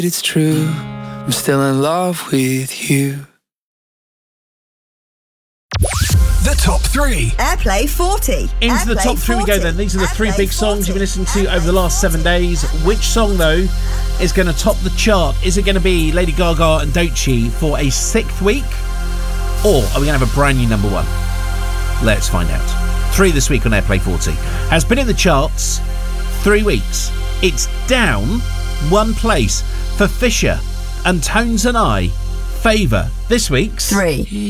It's true, I'm still in love with you. The top 3. Airplay 40. Into the top 3 we go then. These are the 3 big songs you've been listening to over the last 7 days. Which song, though, is going to top the chart? Is it going to be Lady Gaga and Doechii for a 6th week? Or are we going to have a brand new number 1? Let's find out. 3 this week on Airplay 40. Has been in the charts 3 weeks. It's down 1 place for Fisher and Tones and I. Favour. This week's 3.